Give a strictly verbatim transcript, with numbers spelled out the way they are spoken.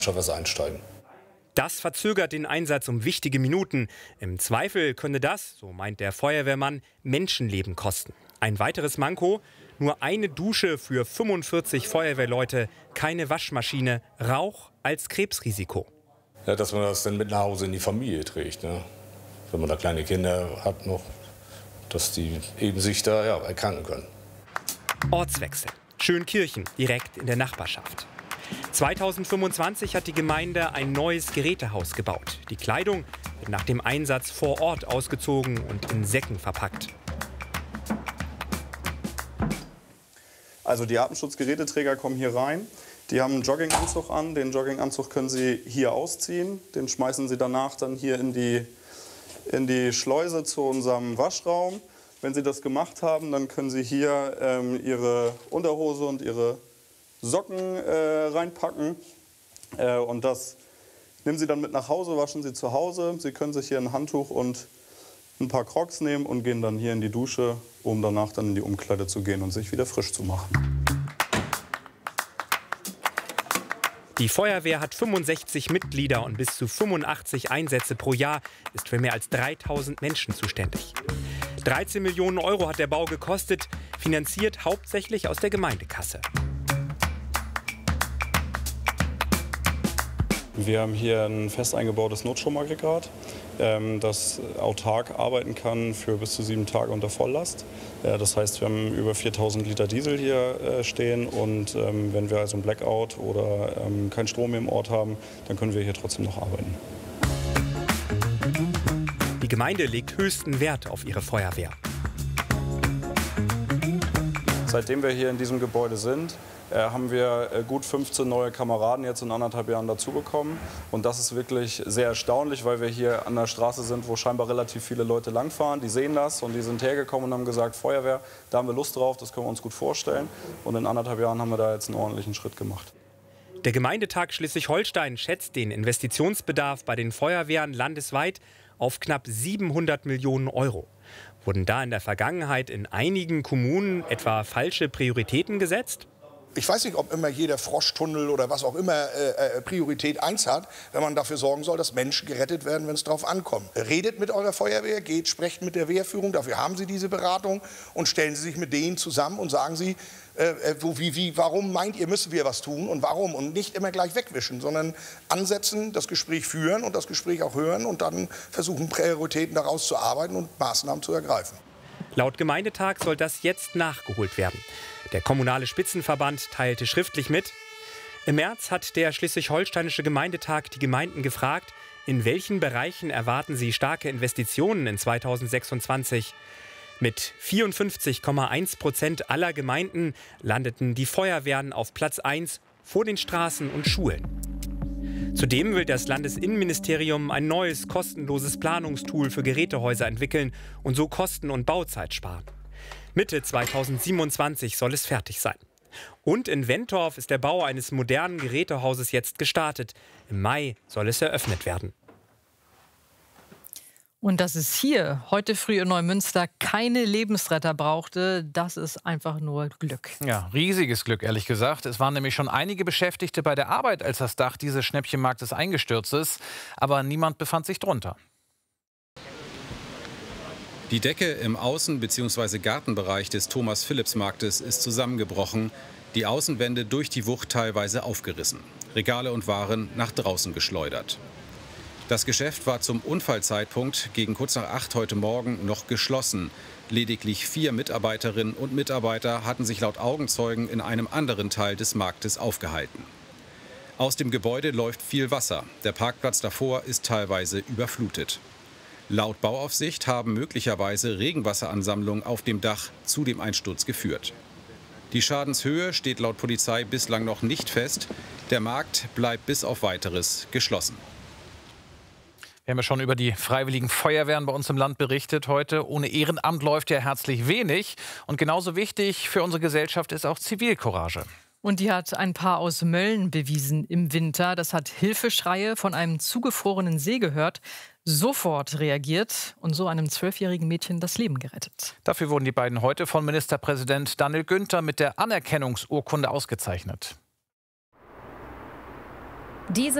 Wasser einsteigen. Das verzögert den Einsatz um wichtige Minuten. Im Zweifel könne das, so meint der Feuerwehrmann, Menschenleben kosten. Ein weiteres Manko: nur eine Dusche für fünfundvierzig Feuerwehrleute, keine Waschmaschine, Rauch als Krebsrisiko. Ja, dass man das dann mit nach Hause in die Familie trägt, ne? Wenn man da kleine Kinder hat noch, dass die eben sich da ja, erkranken können. Ortswechsel. Schönkirchen, direkt in der Nachbarschaft. zweitausendfünfundzwanzig hat die Gemeinde ein neues Gerätehaus gebaut. Die Kleidung wird nach dem Einsatz vor Ort ausgezogen und in Säcken verpackt. Also die Atemschutzgeräteträger kommen hier rein. Die haben einen Jogginganzug an. Den Jogginganzug können Sie hier ausziehen. Den schmeißen Sie danach dann hier in die, in die Schleuse zu unserem Waschraum. Wenn Sie das gemacht haben, dann können Sie hier ähm, Ihre Unterhose und Ihre Socken äh, reinpacken. Äh, und das nehmen Sie dann mit nach Hause, waschen Sie zu Hause. Sie können sich hier ein Handtuch und ein paar Crocs nehmen und gehen dann hier in die Dusche, um danach dann in die Umkleide zu gehen und sich wieder frisch zu machen. Die Feuerwehr hat fünfundsechzig Mitglieder und bis zu fünfundachtzig Einsätze pro Jahr, ist für mehr als dreitausend Menschen zuständig. dreizehn Millionen Euro hat der Bau gekostet, finanziert hauptsächlich aus der Gemeindekasse. Wir haben hier ein fest eingebautes Notstromaggregat, das autark arbeiten kann für bis zu sieben Tage unter Volllast. Das heißt, wir haben über viertausend Liter Diesel hier stehen und wenn wir also ein Blackout oder keinen Strom mehr im Ort haben, dann können wir hier trotzdem noch arbeiten. Die Gemeinde legt höchsten Wert auf ihre Feuerwehr. Seitdem wir hier in diesem Gebäude sind, haben wir gut fünfzehn neue Kameraden jetzt in anderthalb Jahren dazubekommen. Und das ist wirklich sehr erstaunlich, weil wir hier an der Straße sind, wo scheinbar relativ viele Leute langfahren. Die sehen das und die sind hergekommen und haben gesagt, Feuerwehr, da haben wir Lust drauf, das können wir uns gut vorstellen. Und in anderthalb Jahren haben wir da jetzt einen ordentlichen Schritt gemacht. Der Gemeindetag Schleswig-Holstein schätzt den Investitionsbedarf bei den Feuerwehren landesweit auf knapp siebenhundert Millionen Euro. Wurden da in der Vergangenheit in einigen Kommunen etwa falsche Prioritäten gesetzt? Ich weiß nicht, ob immer jeder Froschtunnel oder was auch immer äh, Priorität eins hat, wenn man dafür sorgen soll, dass Menschen gerettet werden, wenn es drauf ankommt. Redet mit eurer Feuerwehr, geht, sprecht mit der Wehrführung, dafür haben Sie diese Beratung und stellen Sie sich mit denen zusammen und sagen Sie, äh, wo, wie, wie, warum meint ihr, müssen wir was tun und warum und nicht immer gleich wegwischen, sondern ansetzen, das Gespräch führen und das Gespräch auch hören und dann versuchen, Prioritäten daraus zu arbeiten und Maßnahmen zu ergreifen. Laut Gemeindetag soll das jetzt nachgeholt werden. Der kommunale Spitzenverband teilte schriftlich mit: Im März hat der Schleswig-Holsteinische Gemeindetag die Gemeinden gefragt, in welchen Bereichen erwarten sie starke Investitionen in zweitausendsechsundzwanzig. Mit vierundfünfzig Komma eins Prozent aller Gemeinden landeten die Feuerwehren auf Platz eins vor den Straßen und Schulen. Zudem will das Landesinnenministerium ein neues kostenloses Planungstool für Gerätehäuser entwickeln und so Kosten und Bauzeit sparen. Mitte zweitausendsiebenundzwanzig soll es fertig sein. Und in Wentorf ist der Bau eines modernen Gerätehauses jetzt gestartet. Im Mai soll es eröffnet werden. Und dass es hier heute früh in Neumünster keine Lebensretter brauchte, das ist einfach nur Glück. Ja, riesiges Glück, ehrlich gesagt. Es waren nämlich schon einige Beschäftigte bei der Arbeit, als das Dach dieses Schnäppchenmarktes eingestürzt ist. Aber niemand befand sich drunter. Die Decke im Außen- bzw. Gartenbereich des Thomas-Philipps-Marktes ist zusammengebrochen, die Außenwände durch die Wucht teilweise aufgerissen, Regale und Waren nach draußen geschleudert. Das Geschäft war zum Unfallzeitpunkt gegen kurz nach acht heute Morgen noch geschlossen. Lediglich vier Mitarbeiterinnen und Mitarbeiter hatten sich laut Augenzeugen in einem anderen Teil des Marktes aufgehalten. Aus dem Gebäude läuft viel Wasser. Der Parkplatz davor ist teilweise überflutet. Laut Bauaufsicht haben möglicherweise Regenwasseransammlungen auf dem Dach zu dem Einsturz geführt. Die Schadenshöhe steht laut Polizei bislang noch nicht fest. Der Markt bleibt bis auf Weiteres geschlossen. Wir haben ja schon über die freiwilligen Feuerwehren bei uns im Land berichtet heute. Ohne Ehrenamt läuft ja herzlich wenig. Und genauso wichtig für unsere Gesellschaft ist auch Zivilcourage. Und die hat ein Paar aus Mölln bewiesen im Winter. Das hat Hilfeschreie von einem zugefrorenen See gehört, sofort reagiert und so einem zwölfjährigen Mädchen das Leben gerettet. Dafür wurden die beiden heute von Ministerpräsident Daniel Günther mit der Anerkennungsurkunde ausgezeichnet. Diese